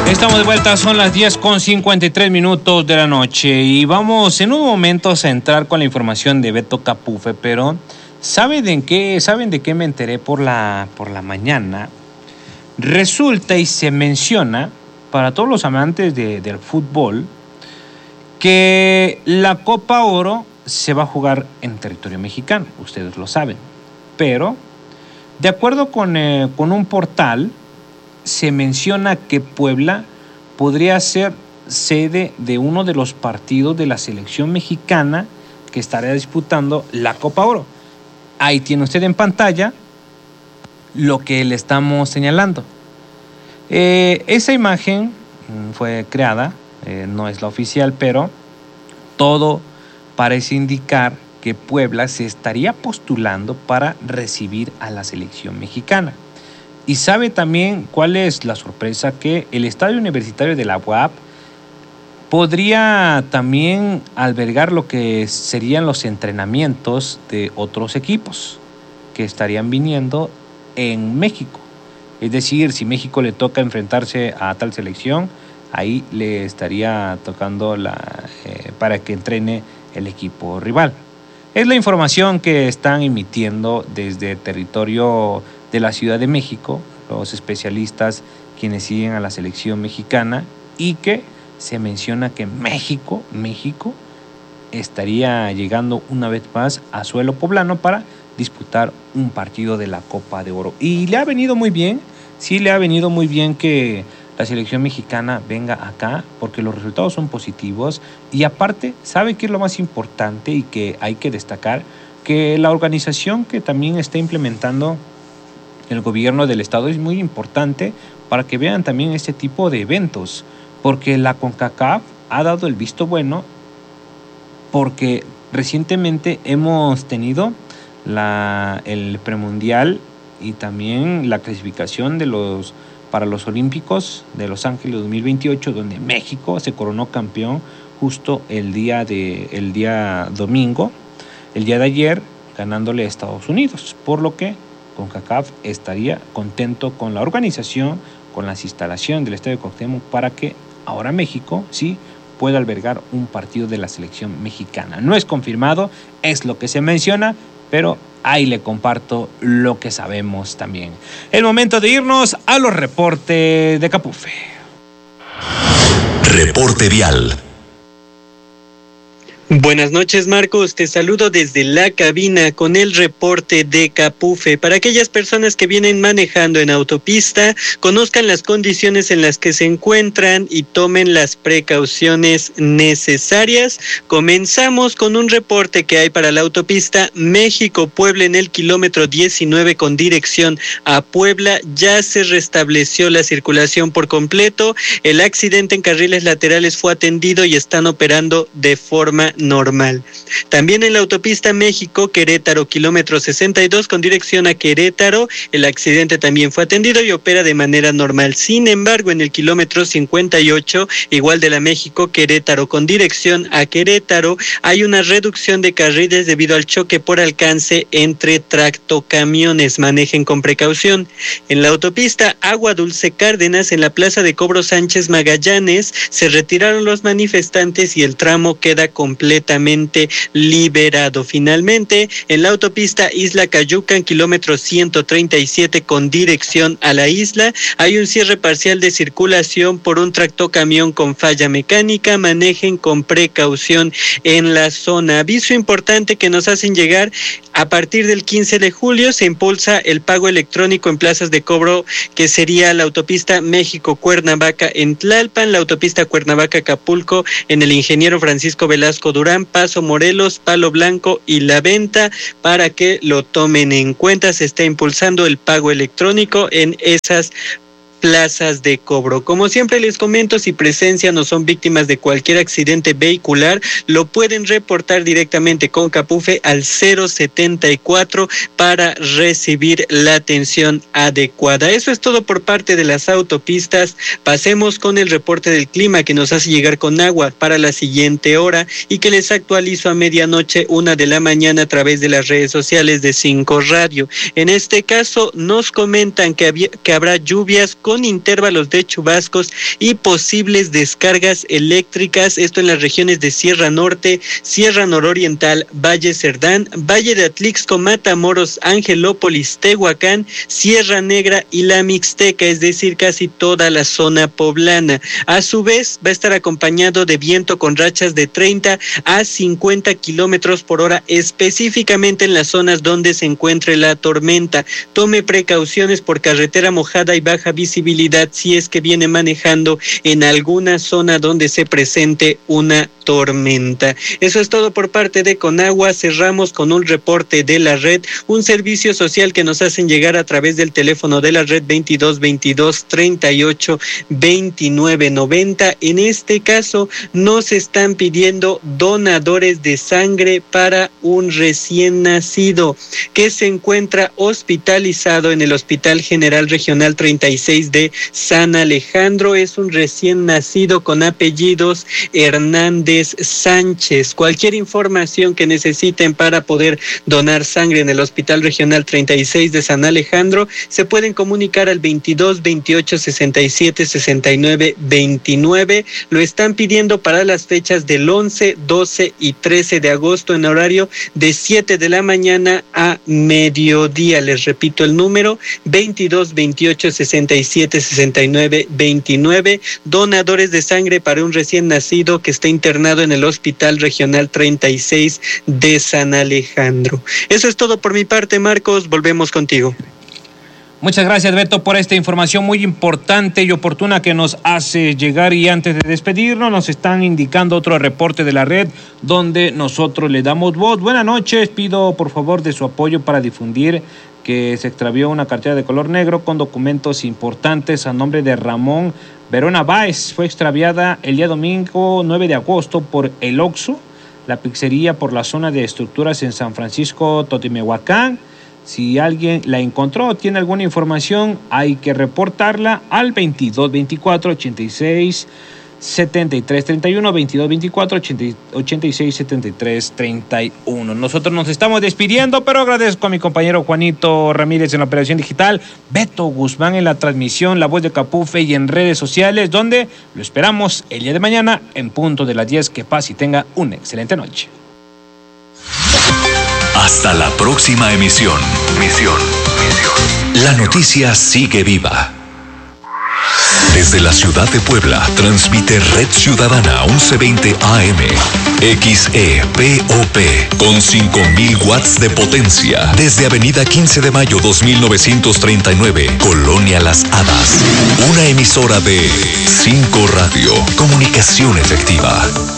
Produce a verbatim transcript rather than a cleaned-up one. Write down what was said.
Estamos de vuelta, son las diez con cincuenta y tres minutos de la noche y vamos en un momento a entrar con la información de Beto Capufe, pero ¿saben de qué, saben de qué me enteré por la, por la mañana? Resulta y se menciona, para todos los amantes de, del fútbol, que la Copa Oro se va a jugar en territorio mexicano, ustedes lo saben, pero de acuerdo con, eh, con un portal, se menciona que Puebla podría ser sede de uno de los partidos de la selección mexicana que estará disputando la Copa Oro. Ahí tiene usted en pantalla lo que le estamos señalando. Eh, esa imagen fue creada, eh, no es la oficial, pero todo parece indicar que Puebla se estaría postulando para recibir a la selección mexicana. Y sabe también cuál es la sorpresa, que el Estadio Universitario de la U A P podría también albergar lo que serían los entrenamientos de otros equipos que estarían viniendo en México. Es decir, si México le toca enfrentarse a tal selección, ahí le estaría tocando la, eh, para que entrene el equipo rival. Es la información que están emitiendo desde territorio de la Ciudad de México, los especialistas quienes siguen a la selección mexicana, y que se menciona que México, México estaría llegando una vez más a suelo poblano para disputar un partido de la Copa de Oro. Y le ha venido muy bien, sí le ha venido muy bien que la selección mexicana venga acá, porque los resultados son positivos, y aparte, ¿sabe qué es lo más importante y que hay que destacar? Que la organización que también está implementando el gobierno del estado es muy importante para que vean también este tipo de eventos, porque la CONCACAF ha dado el visto bueno, porque recientemente hemos tenido la, el premundial y también la clasificación de los, para los Olímpicos de Los Ángeles dos mil veintiocho, donde México se coronó campeón justo el día, de, el día domingo, el día de ayer, ganándole a Estados Unidos, por lo que CONCACAF estaría contento con la organización, con las instalaciones del Estadio Cuauhtémoc, para que ahora México sí pueda albergar un partido de la selección mexicana. No es confirmado, es lo que se menciona, pero ahí le comparto lo que sabemos también. El momento de irnos a los reportes de Capufe. Reporte vial. Buenas noches, Marcos, te saludo desde la cabina con el reporte de Capufe. Para aquellas personas que vienen manejando en autopista, conozcan las condiciones en las que se encuentran y tomen las precauciones necesarias. Comenzamos con un reporte que hay para la autopista México-Puebla en el kilómetro diecinueve con dirección a Puebla. Ya se restableció la circulación por completo. El accidente en carriles laterales fue atendido y están operando de forma normal. También en la autopista México-Querétaro, kilómetro sesenta y dos con dirección a Querétaro, el accidente también fue atendido y opera de manera normal. Sin embargo, en el kilómetro cincuenta y ocho, igual de la México-Querétaro con dirección a Querétaro, hay una reducción de carriles debido al choque por alcance entre tractocamiones. Manejen con precaución. En la autopista Agua Dulce Cárdenas, en la plaza de Cobro Sánchez Magallanes, se retiraron los manifestantes y el tramo queda completamente completamente liberado. Finalmente, en la autopista Isla Cayucan, kilómetro ciento treinta y siete con dirección a la isla, hay un cierre parcial de circulación por un tractocamión con falla mecánica. Manejen con precaución en la zona. Aviso importante que nos hacen llegar: a partir del quince de julio se impulsa el pago electrónico en plazas de cobro, que sería la autopista México-Cuernavaca en Tlalpan, la autopista Cuernavaca-Acapulco en el Ingeniero Francisco Velasco Durán, Paso Morelos, Palo Blanco y La Venta, para que lo tomen en cuenta. Se está impulsando el pago electrónico en esas plazas de cobro. Como siempre les comento, si presencian o son víctimas de cualquier accidente vehicular, lo pueden reportar directamente con Capufe al cero setenta y cuatro para recibir la atención adecuada. Eso es todo por parte de las autopistas. Pasemos con el reporte del clima que nos hace llegar con agua para la siguiente hora y que les actualizo a medianoche, una de la mañana, a través de las redes sociales de Cinco Radio. En este caso nos comentan que, había, que habrá lluvias con con intervalos de chubascos y posibles descargas eléctricas, esto en las regiones de Sierra Norte, Sierra Nororiental, Valle Cerdán, Valle de Atlixco, Matamoros, Angelópolis, Tehuacán, Sierra Negra y la Mixteca, es decir, casi toda la zona poblana. A su vez, va a estar acompañado de viento con rachas de treinta a cincuenta kilómetros por hora, específicamente en las zonas donde se encuentre la tormenta. Tome precauciones por carretera mojada y baja visibilidad si es que viene manejando en alguna zona donde se presente una tormenta. Eso es todo por parte de Conagua. Cerramos con un reporte de la red, un servicio social que nos hacen llegar a través del teléfono de la red veintidós veintidós treinta y ocho veintinueve noventa. En este caso nos están pidiendo donadores de sangre para un recién nacido que se encuentra hospitalizado en el Hospital General Regional treinta y seis de San Alejandro. Es un recién nacido con apellidos Hernández Sánchez. Cualquier información que necesiten para poder donar sangre en el Hospital Regional treinta y seis de San Alejandro, se pueden comunicar al veintidós veintiocho sesenta y siete sesenta y nueve veintinueve. Lo están pidiendo para las fechas del once, doce y trece de agosto en horario de siete de la mañana a mediodía. Les repito el número, veintidós veintiocho sesenta y siete sesenta y nueve veintinueve. Donadores de sangre para un recién nacido que está internado en el Hospital Regional treinta y seis de San Alejandro. Eso es todo por mi parte, Marcos. Volvemos contigo. Muchas gracias, Beto, por esta información muy importante y oportuna que nos hace llegar. Y antes de despedirnos, nos están indicando otro reporte de la red donde nosotros le damos voz. Buenas noches, pido por favor de su apoyo para difundir que se extravió una cartera de color negro con documentos importantes a nombre de Ramón Verona Báez. Fue extraviada el día domingo nueve de agosto por el Oxxo, la pizzería por la zona de estructuras en San Francisco Totimehuacán. Si alguien la encontró o tiene alguna información, hay que reportarla al veintidós veinticuatro ochenta y seis setenta y tres treinta y uno, veintidós veinticuatro ochenta y seis setenta y tres treinta y uno. Nosotros nos estamos despidiendo, pero agradezco a mi compañero Juanito Ramírez en la operación digital, Beto Guzmán en la transmisión, La Voz de Capufe y en redes sociales, donde lo esperamos el día de mañana en punto de las diez. Que paz y tenga una excelente noche. Hasta la próxima emisión. Misión. Misión. La noticia sigue viva. Desde la ciudad de Puebla, transmite Red Ciudadana once veinte A M, X E P O P, con cinco mil watts de potencia. Desde Avenida quince de mayo dos mil novecientos treinta y nueve, Colonia Las Hadas. Una emisora de cinco Radio, comunicación efectiva.